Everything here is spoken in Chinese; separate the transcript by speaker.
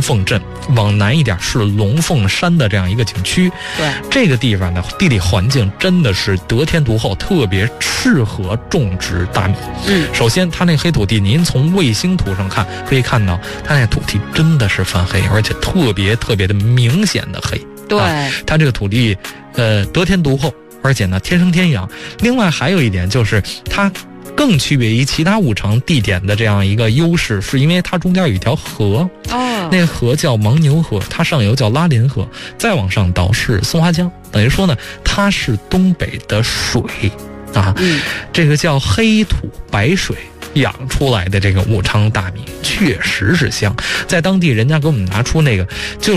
Speaker 1: 龙凤镇，往南一点是龙凤山的这样一个景区。
Speaker 2: 对，
Speaker 1: 这个地方呢，地理环境真的是得天独厚，特别适合种植大米。首先它那黑土地，您从卫星图上看可以看到，它那土地真的是泛黑，而且特别的明显的黑。
Speaker 2: 对，
Speaker 1: 它这个土地得天独厚，而且呢天生天养。另外还有一点就是它更区别于其他5城地点的这样一个优势，是因为它中间有一条河，那个河叫牦牛河，它上游叫拉林河，再往上倒是松花江，等于说呢它是东北的水啊，这个叫黑土白水养出来的这个武昌大米确实是香，在当地人家给我们拿出那个就